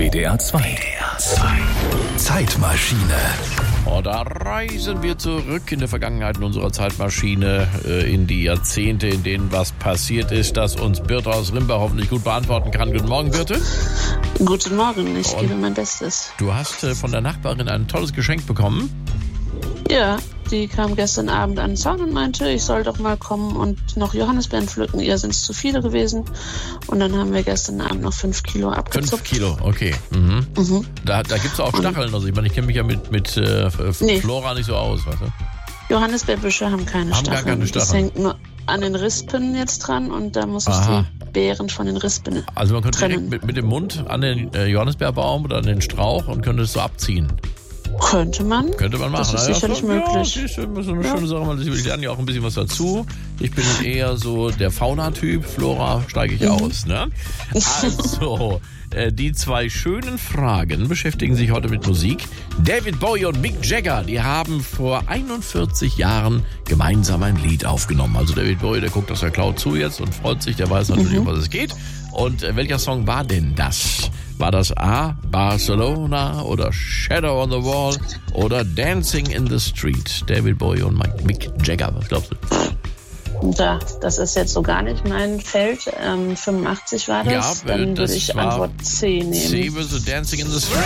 WDR 2. Zeitmaschine. Oh, da reisen wir zurück in der Vergangenheit in unserer Zeitmaschine, in die Jahrzehnte, in denen was passiert ist, das uns Birte aus Rimbach hoffentlich gut beantworten kann. Guten Morgen, Birte. Guten Morgen, ich gebe mein Bestes. Du hast von der Nachbarin ein tolles Geschenk bekommen. Ja, die kam gestern Abend an den Zaun und meinte, ich soll doch mal kommen und noch Johannisbeeren pflücken. Ihr sind es zu viele gewesen. Und dann haben wir gestern Abend noch 5 Kilo abgezupft. 5 Kilo, okay. Mhm. Da gibt es auch Stacheln. Also ich meine, ich kenne mich ja mit Flora nicht so aus, weißt du? Johannisbeerbüsche haben keine Stacheln. Gar keine Stacheln. Das hängt nur an den Rispen jetzt dran und da muss ich die Beeren von den Rispen Also man könnte trennen. direkt mit dem Mund an den Johannisbeerbaum oder an den Strauch und könnte es so abziehen. Könnte man machen. Das ist sicherlich möglich. Ja, das ist eine schöne Sache, weil ich lerne ja auch ein bisschen was dazu. Ich bin eher so der Fauna-Typ, Flora steige ich aus. Ne? Also, die zwei schönen Fragen beschäftigen sich heute mit Musik. David Bowie und Mick Jagger, die haben vor 41 Jahren gemeinsam ein Lied aufgenommen. Also David Bowie, der guckt aus der Cloud zu jetzt und freut sich, der weiß natürlich, um was es geht. Und welcher Song war denn das? War das A, Barcelona oder Shadow on the Wall oder Dancing in the Street? David Bowie und Mick Jagger, was glaubst du? Ja, das ist jetzt so gar nicht mein Feld. 85 war das. Ja, dann würde ich Antwort C nehmen. C würde Dancing in the Street.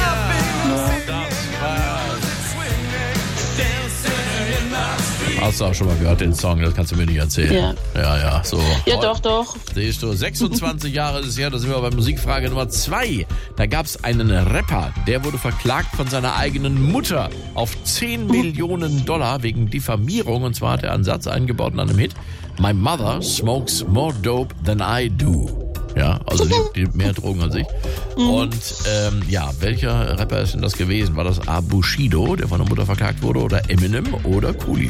Hast du auch schon mal gehört, den Song, das kannst du mir nicht erzählen. Ja, so. Ja, doch. Siehst du, 26 Jahre ist es her, da sind wir bei Musikfrage Nummer 2. Da gab es einen Rapper, der wurde verklagt von seiner eigenen Mutter auf $10 Millionen wegen Diffamierung. Und zwar hat er einen Satz eingebaut in einem Hit. My mother smokes more dope than I do. Ja, also die mehr Drogen als ich. Und welcher Rapper ist denn das gewesen? War das A. Bushido, der von der Mutter verklagt wurde, oder Eminem oder Coolio?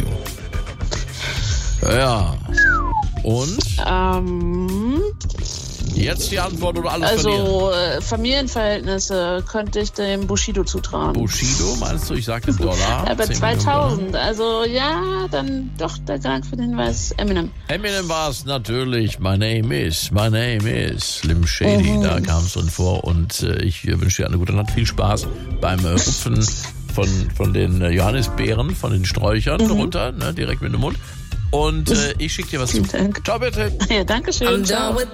Ja. Und? Jetzt die Antwort oder alles von dir? Also Familienverhältnisse könnte ich dem Bushido zutrauen. Bushido, meinst du? Ich sag den Dollar. Aber 2000, also ja, dann doch der Dank für den Hinweis Eminem. Eminem war es natürlich. My name is Slim Shady. Da kam es drin vor und ich wünsche dir eine gute Nacht. Viel Spaß beim Rupfen von den Johannisbeeren, von den Sträuchern runter, ne, direkt mit dem Mund. Und ich schicke dir was zu. Dank. Ciao, bitte. Ja, danke schön. I'm done with